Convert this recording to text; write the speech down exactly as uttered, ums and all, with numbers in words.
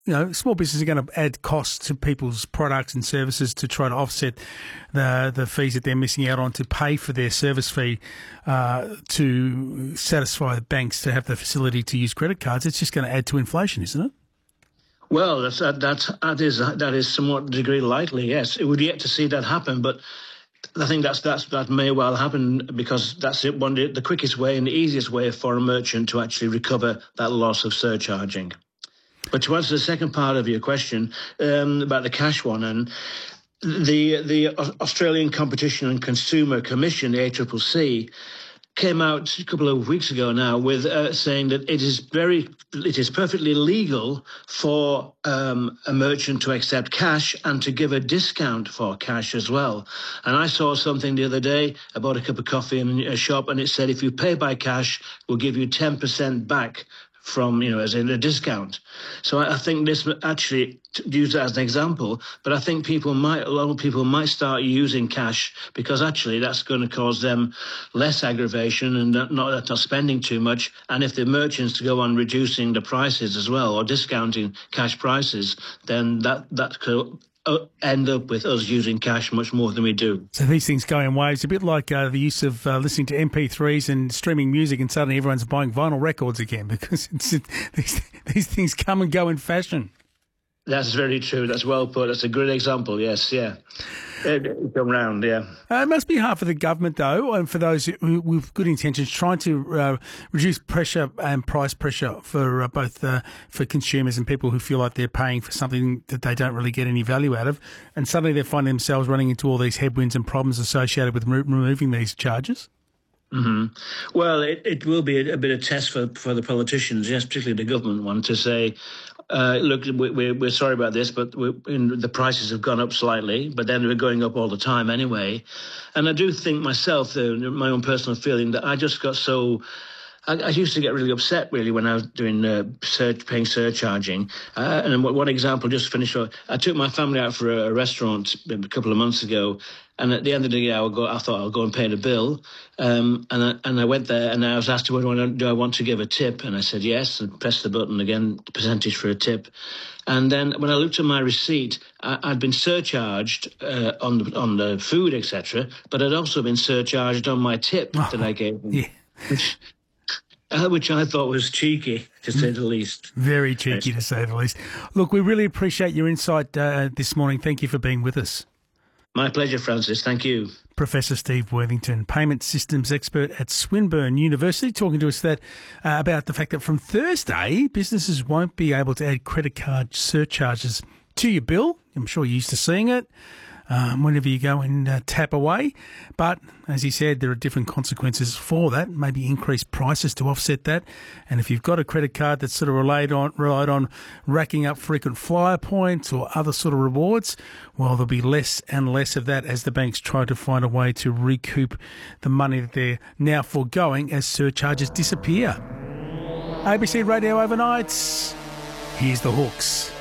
you know, small businesses are going to add costs to people's products and services to try to offset the the fees that they're missing out on to pay for their service fee uh, to satisfy the banks to have the facility to use credit cards. It's just going to add to inflation, isn't it? Well, that's, that, that, that is that is somewhat degree likely, yes. It would yet to see that happen, but I think that's, that's that may well happen because that's it, one the quickest way and the easiest way for a merchant to actually recover that loss of surcharging. But to answer the second part of your question um, about the cash one, and the the Australian Competition and Consumer Commission, the A C C C, came out a couple of weeks ago now with uh, saying that it is very, it is perfectly legal for um, a merchant to accept cash and to give a discount for cash as well. And I saw something the other day, I bought a cup of coffee in a shop, and it said if you pay by cash, we'll give you ten percent back from, you know, as in a discount. So I, I think this actually, to use that as an example, but I think people might, a lot of people might start using cash because actually that's going to cause them less aggravation and not, not, not spending too much. And if the merchants go on reducing the prices as well or discounting cash prices, then that, that could end up with us using cash much more than we do. So these things go in waves, a bit like uh, the use of uh, listening to M P threes and streaming music, and suddenly everyone's buying vinyl records again because it's, it, these, these things come and go in fashion. That's very true. That's well put. That's a good example. Yes, yeah. Come round, yeah. Uh, it must be hard for the government, though, and for those who, with good intentions, trying to uh, reduce pressure and price pressure for uh, both uh, for consumers and people who feel like they're paying for something that they don't really get any value out of, and suddenly they find themselves running into all these headwinds and problems associated with re- removing these charges. Mm-hmm. Well, it, it will be a, a bit of test for, for the politicians, yes, particularly the government one, to say, uh, look, we, we're sorry about this, but we, in, the prices have gone up slightly, but then they're going up all the time anyway. And I do think myself, though, my own personal feeling, that I just got so... I, I used to get really upset, really, when I was doing uh, search, paying surcharging. Uh, and one example, just to finish, I took my family out for a, a restaurant a couple of months ago, and at the end of the day, I, would go, I thought I'll go and pay the bill. Um, and, I, and I went there, and I was asked, do I, do I want to give a tip? And I said yes, and pressed the button again, the percentage for a tip. And then when I looked at my receipt, I, I'd been surcharged uh, on, the, on the food, et cetera, but I'd also been surcharged on my tip oh, that I gave them. Yeah. Which, Uh, which I thought was cheeky, to say the least. Very cheeky, to say the least. Look, we really appreciate your insight uh, this morning. Thank you for being with us. My pleasure, Francis. Thank you. Professor Steve Worthington, payment systems expert at Swinburne University, talking to us that uh, about the fact that from Thursday, businesses won't be able to add credit card surcharges to your bill. I'm sure you're used to seeing it. Um, whenever you go and uh, tap away. But as he said, there are different consequences for that, maybe increased prices to offset that. And if you've got a credit card that's sort of relied on, relied on racking up frequent flyer points or other sort of rewards, well, there'll be less and less of that as the banks try to find a way to recoup the money that they're now foregoing as surcharges disappear. A B C Radio Overnights. Here's the hooks.